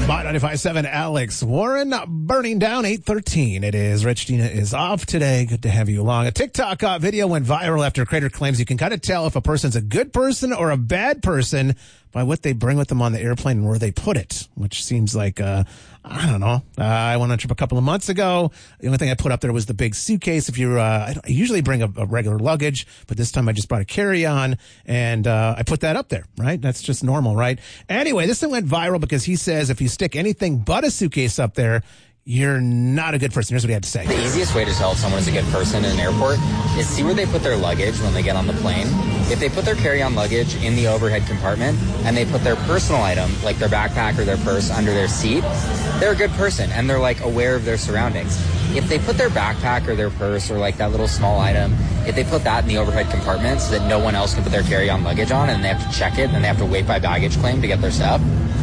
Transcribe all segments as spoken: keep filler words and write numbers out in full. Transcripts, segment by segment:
My ninety-five point seven Alex Warren burning down eight thirteen. It is. Rich Dina is off today. Good to have you along. A TikTok uh, video went viral after a creator claims you can kind of tell if a person's a good person or a bad person by what they bring with them on the airplane and where they put it, which seems like, uh, I don't know. Uh, I went on a trip a couple of months ago. The only thing I put up there was the big suitcase. If you're, uh, I, I usually bring a, a regular luggage, but this time I just brought a carry-on and, uh, I put that up there, right? That's just normal, right? Anyway, this thing went viral because he says if you stick anything but a suitcase up there, you're not a good person. Here's what he had to say. The easiest way to tell if someone is a good person in an airport is see where they put their luggage when they get on the plane. If they put their carry-on luggage in the overhead compartment and they put their personal item, like their backpack or their purse, under their seat, they're a good person and they're like aware of their surroundings. If they put their backpack or their purse or like that little small item, if they put that in the overhead compartment so that no one else can put their carry-on luggage on and they have to check it and they have to wait by baggage claim to get their stuff,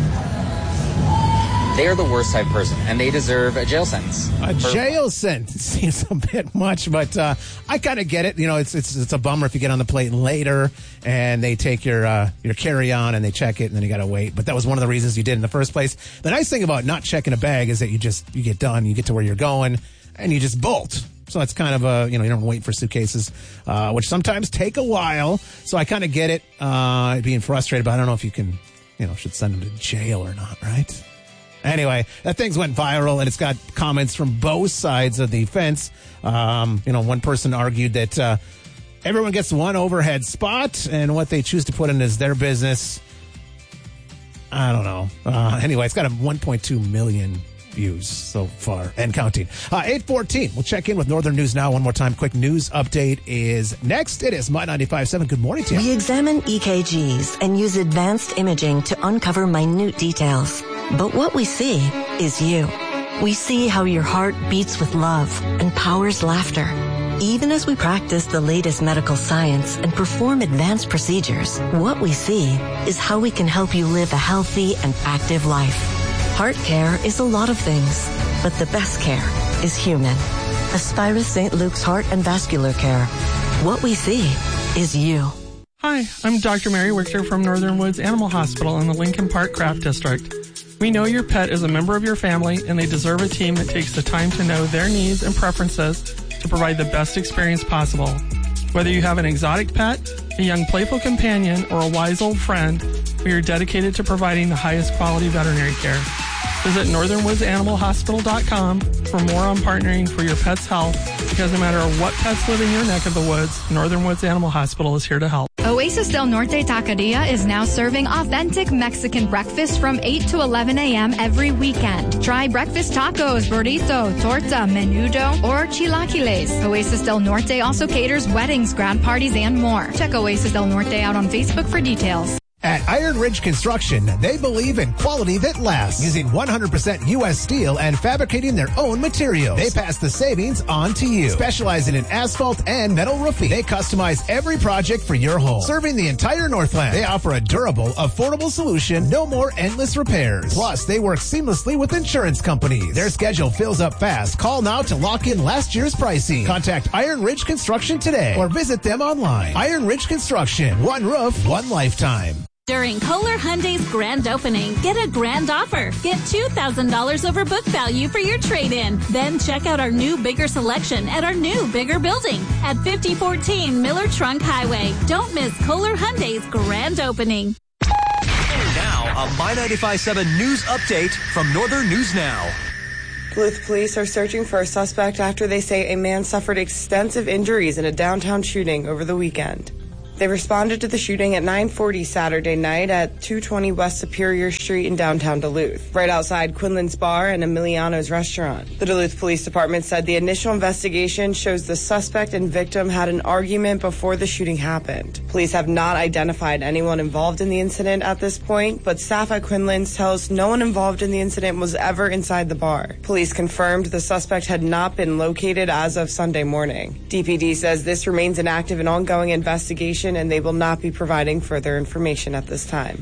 they are the worst type of person, and they deserve a jail sentence. A jail sentence seems a bit much, but uh, I kind of get it. You know, it's it's it's a bummer if you get on the plane later and they take your uh, your carry-on and they check it and then you got to wait. But that was one of the reasons you did in the first place. The nice thing about not checking a bag is that you just you get done, you get to where you're going, and you just bolt. So it's kind of a, you know, you don't wait for suitcases, uh, which sometimes take a while. So I kind of get it, uh, being frustrated, but I don't know if you can, you know, should send them to jail or not, right? Anyway, that thing's went viral, and it's got comments from both sides of the fence. Um, you know, one person argued that uh, everyone gets one overhead spot, and what they choose to put in is their business. I don't know. Uh, anyway, it's got a one point two million views so far and counting. Uh, eight fourteen. We'll check in with Northern News Now one more time. Quick news update is next. It is My ninety-five point seven. Good morning to you. We examine E K Gs and use advanced imaging to uncover minute details. But what we see is you. We see how your heart beats with love and powers laughter. Even as we practice the latest medical science and perform advanced procedures, what we see is how we can help you live a healthy and active life. Heart care is a lot of things, but the best care is human. Aspira Saint Luke's Heart and Vascular Care. What we see is you. Hi, I'm Doctor Mary Wichter from Northern Woods Animal Hospital in the Lincoln Park Craft District. We know your pet is a member of your family, and they deserve a team that takes the time to know their needs and preferences to provide the best experience possible. Whether you have an exotic pet, a young playful companion, or a wise old friend, we are dedicated to providing the highest quality veterinary care. Visit northern woods animal hospital dot com for more on partnering for your pet's health, because no matter what pets live in your neck of the woods, Northern Woods Animal Hospital is here to help. Oasis del Norte Taqueria is now serving authentic Mexican breakfast from eight to eleven a.m. every weekend. Try breakfast tacos, burrito, torta, menudo, or chilaquiles. Oasis del Norte also caters weddings, grad parties, and more. Check Oasis del Norte out on Facebook for details. At Iron Ridge Construction, they believe in quality that lasts, using one hundred percent U S steel and fabricating their own materials. They pass the savings on to you. Specializing in asphalt and metal roofing, they customize every project for your home. Serving the entire Northland, they offer a durable, affordable solution, no more endless repairs. Plus, they work seamlessly with insurance companies. Their schedule fills up fast. Call now to lock in last year's pricing. Contact Iron Ridge Construction today or visit them online. Iron Ridge Construction, one roof, one lifetime. During Kohler Hyundai's grand opening, get a grand offer. Get two thousand dollars over book value for your trade-in. Then check out our new, bigger selection at our new, bigger building at fifty fourteen Miller Trunk Highway. Don't miss Kohler Hyundai's grand opening. And now, a My ninety-five point seven news update from Northern News Now. Duluth police are searching for a suspect after they say a man suffered extensive injuries in a downtown shooting over the weekend. They responded to the shooting at nine forty Saturday night at two twenty West Superior Street in downtown Duluth, right outside Quinlan's Bar and Emiliano's restaurant. The Duluth Police Department said the initial investigation shows the suspect and victim had an argument before the shooting happened. Police have not identified anyone involved in the incident at this point, but staff at Quinlan's tell us no one involved in the incident was ever inside the bar. Police confirmed the suspect had not been located as of Sunday morning. D P D says this remains an active and ongoing investigation, and they will not be providing further information at this time.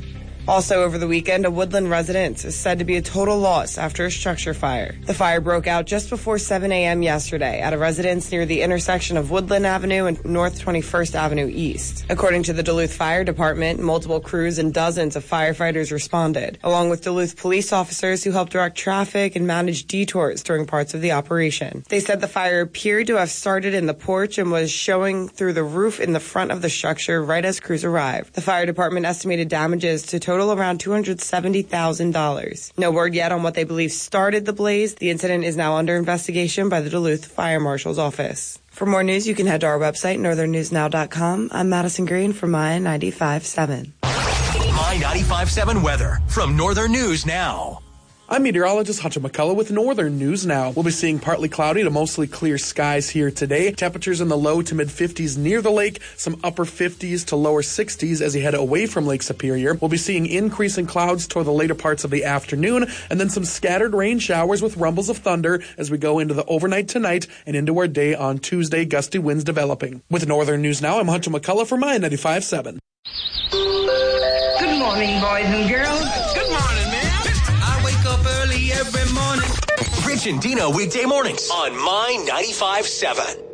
Also over the weekend, a Woodland residence is said to be a total loss after a structure fire. The fire broke out just before seven a.m. yesterday at a residence near the intersection of Woodland Avenue and North twenty-first Avenue East. According to the Duluth Fire Department, multiple crews and dozens of firefighters responded, along with Duluth police officers who helped direct traffic and manage detours during parts of the operation. They said the fire appeared to have started in the porch and was showing through the roof in the front of the structure right as crews arrived. The fire department estimated damages to total around two hundred seventy thousand dollars. No word yet on what they believe started the blaze. The incident is now under investigation by the Duluth Fire Marshal's office. For more news, you can head to our website, northern news now dot com. I'm Madison Green for My ninety-five point seven. My ninety-five point seven weather from Northern News Now. I'm meteorologist Hunter McCullough with Northern News Now. We'll be seeing partly cloudy to mostly clear skies here today. Temperatures in the low to mid fifties near the lake, some upper fifties to lower sixties as you head away from Lake Superior. We'll be seeing increasing clouds toward the later parts of the afternoon, and then some scattered rain showers with rumbles of thunder as we go into the overnight tonight and into our day on Tuesday, gusty winds developing. With Northern News Now, I'm Hunter McCullough for My ninety-five point seven. Good morning, boys and girls. Good morning, man. I wake up early every morning. Rich and Dino weekday mornings on My ninety-five point seven.